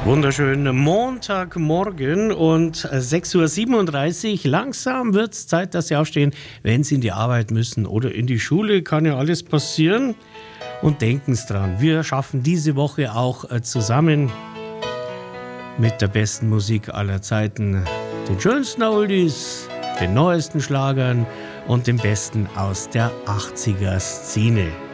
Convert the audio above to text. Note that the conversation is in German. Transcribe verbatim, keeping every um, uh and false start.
Wunderschönen Montagmorgen und sechs Uhr siebenunddreißig. Langsam wird es Zeit, dass Sie aufstehen, wenn Sie in die Arbeit müssen oder in die Schule. Kann ja alles passieren. Und denken Sie dran, wir schaffen diese Woche auch zusammen mit der besten Musik aller Zeiten, den schönsten Oldies, den neuesten Schlagern und dem Besten aus der achtziger-Szene.